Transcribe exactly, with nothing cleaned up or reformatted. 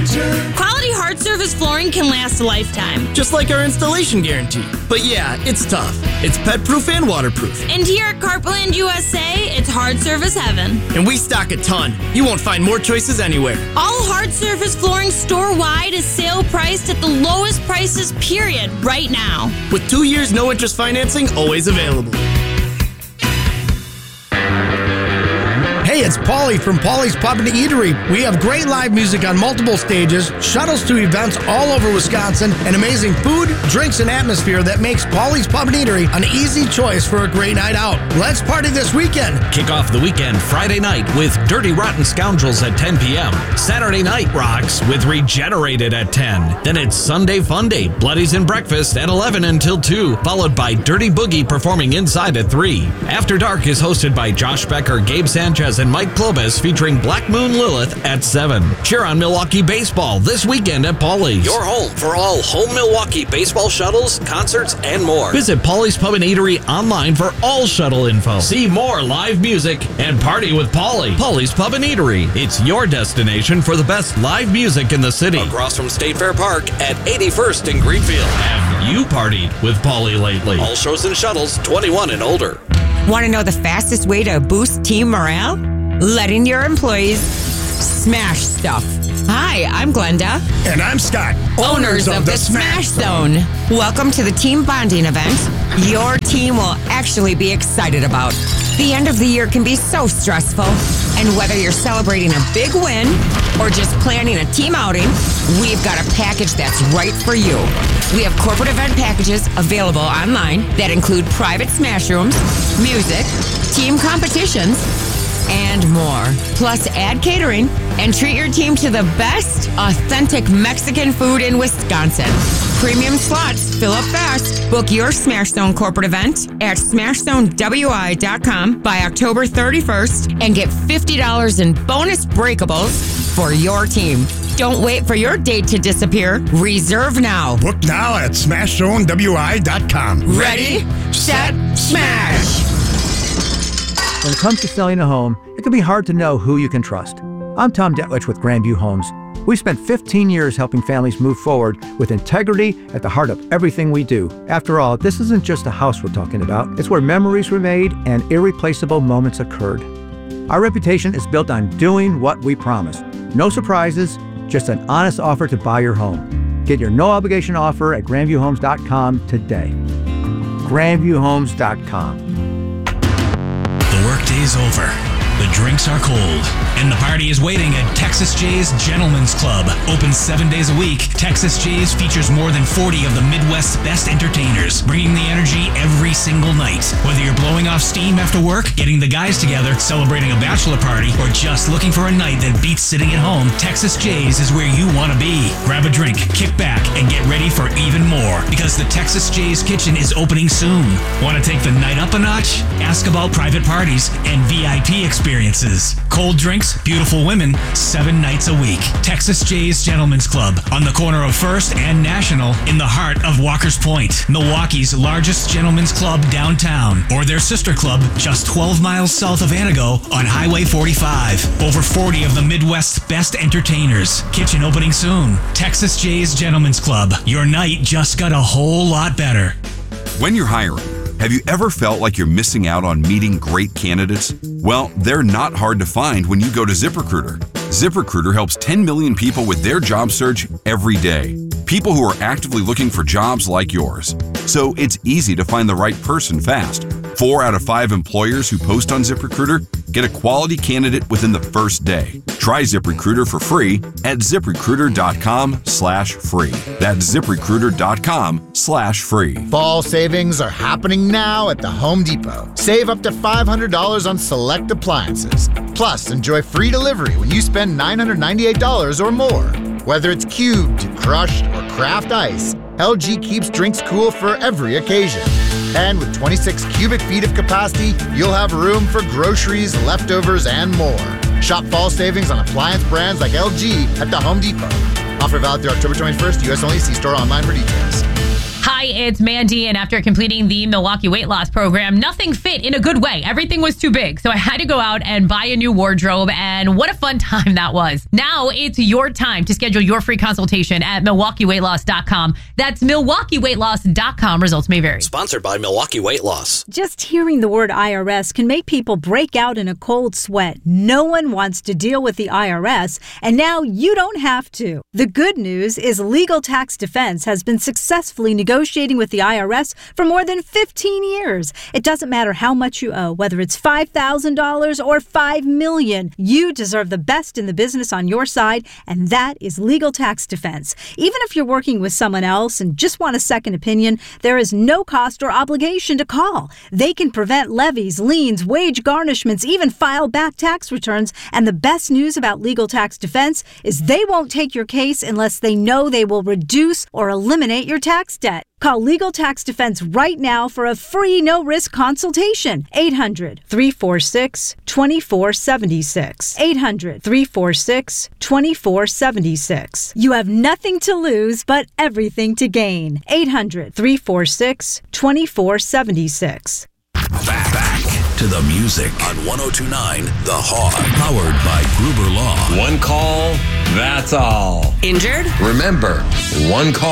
Quality hard surface flooring can last a lifetime. Just like our installation guarantee. But yeah, it's tough. It's pet-proof and waterproof. And here at Carpetland U S A, it's hard surface heaven. And we stock a ton. You won't find more choices anywhere. All hard surface flooring store-wide is sale priced at the lowest prices, period, right now. With two years no interest financing always available. Hey, it's Paulie from Paulie's Pub and Eatery. We have great live music on multiple stages, shuttles to events all over Wisconsin, and amazing food, drinks, and atmosphere that makes Paulie's Pub and Eatery an easy choice for a great night out. Let's party this weekend. Kick off the weekend Friday night with Dirty Rotten Scoundrels at ten p.m. Saturday night rocks with Regenerated at ten. Then it's Sunday Fun Day, Bloodies and Breakfast at eleven until two, followed by Dirty Boogie performing inside at three. After Dark is hosted by Josh Becker, Gabe Sanchez, and Mike Klobas, featuring Black Moon Lilith at seven. Cheer on Milwaukee baseball this weekend at Paulie's. Your home for all home Milwaukee baseball shuttles, concerts, and more. Visit Paulie's Pub and Eatery online for all shuttle info. See more live music and party with Paulie. Paulie's Pub and Eatery. It's your destination for the best live music in the city. Across from State Fair Park at eighty-first in Greenfield. Have you partied with Paulie lately? All shows and shuttles twenty-one and older. Want to know the fastest way to boost team morale? Letting your employees smash stuff. Hi, I'm Glenda. And I'm Scott. Owners, owners of, of the, the Smash Zone. Welcome to the team bonding event your team will actually be excited about. The end of the year can be so stressful, and whether you're celebrating a big win or just planning a team outing, we've got a package that's right for you. We have corporate event packages available online that include private smash rooms, music, team competitions, and more. Plus, add catering and treat your team to the best authentic Mexican food in Wisconsin. Premium slots fill up fast. Book your Smash Zone corporate event at smash zone w i dot com by October thirty-first and get fifty dollars in bonus breakables for your team. Don't wait for your date to disappear. Reserve now. Book now at smash zone w i dot com. Ready, set, smash! When it comes to selling a home, it can be hard to know who you can trust. I'm Tom Detwich with Grandview Homes. We've spent fifteen years helping families move forward with integrity at the heart of everything we do. After all, this isn't just a house we're talking about. It's where memories were made and irreplaceable moments occurred. Our reputation is built on doing what we promise. No surprises, just an honest offer to buy your home. Get your no-obligation offer at grandview homes dot com today. grandview homes dot com. The workday's over. The drinks are cold, and the party is waiting at Texas Jay's Gentlemen's Club. Open seven days a week, Texas Jay's features more than forty of the Midwest's best entertainers, bringing the energy every single night. Whether you're blowing off steam after work, getting the guys together, celebrating a bachelor party, or just looking for a night that beats sitting at home, Texas Jay's is where you want to be. Grab a drink, kick back, and get ready for even more, because the Texas Jay's Kitchen is opening soon. Want to take the night up a notch? Ask about private parties and V I P experiences. Experiences. Cold drinks, beautiful women, seven nights a week. Texas Jay's Gentlemen's Club on the corner of First and National in the heart of Walker's Point, Milwaukee's largest gentlemen's club downtown, or their sister club just twelve miles south of Anago on Highway forty-five. Over forty of the Midwest's best entertainers. Kitchen opening soon. Texas Jay's Gentlemen's Club. Your night just got a whole lot better. When you're hiring, have you ever felt like you're missing out on meeting great candidates? Well, they're not hard to find when you go to ZipRecruiter. ZipRecruiter helps ten million people with their job search every day. People who are actively looking for jobs like yours. So it's easy to find the right person fast. Four out of five employers who post on ZipRecruiter get a quality candidate within the first day. Try ZipRecruiter for free at ZipRecruiter.com slash free. That's ZipRecruiter.com slash free. Fall savings are happening now at the Home Depot. Save up to five hundred dollars on select appliances. Plus, enjoy free delivery when you spend nine hundred ninety-eight dollars or more. Whether it's cubed, crushed, or craft ice, L G keeps drinks cool for every occasion. And with twenty-six cubic feet of capacity, you'll have room for groceries, leftovers, and more. Shop fall savings on appliance brands like L G at the Home Depot. Offer valid through October twenty-first, U S only. See store online for details. Hi. Hi, it's Mandy, and after completing the Milwaukee weight loss program, nothing fit in a good way. Everything was too big, so I had to go out and buy a new wardrobe, and what a fun time that was. Now it's your time to schedule your free consultation at milwaukee weight loss dot com. That's milwaukee weight loss dot com. Results may vary. Sponsored by Milwaukee Weight Loss. Just hearing the word I R S can make people break out in a cold sweat. No one wants to deal with the I R S, and now you don't have to. The good news is Legal Tax Defense has been successfully negotiating with the I R S for more than fifteen years. It doesn't matter how much you owe, whether it's five thousand dollars or five million dollars. You deserve the best in the business on your side, and that is Legal Tax Defense. Even if you're working with someone else and just want a second opinion, there is no cost or obligation to call. They can prevent levies, liens, wage garnishments, even file back tax returns. And the best news about Legal Tax Defense is they won't take your case unless they know they will reduce or eliminate your tax debt. Call Legal Tax Defense right now for a free no-risk consultation. eight hundred, three four six, two four seven six. eight hundred, three four six, two four seven six. You have nothing to lose but everything to gain. eight hundred, three four six, two four seven six. Back, back to the music on one oh two point nine The Hog. Powered by Gruber Law. One call, that's all. Injured? Remember, one call.